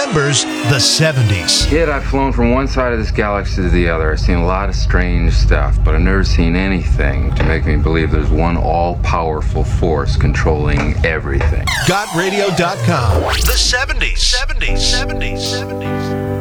remembers the 70s. Kid, I've flown from one side of this galaxy to the other. I've seen a lot of strange stuff, but I've never seen anything to make me believe there's one all-powerful force controlling everything. GotRadio.com. The 70s. 70s. 70s. 70s.